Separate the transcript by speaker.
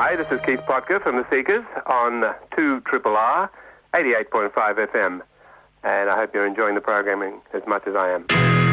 Speaker 1: Hi, this is Keith Potker from The Seekers on 2RRR 88.5 FM. And I hope you're enjoying the programming as much as I am.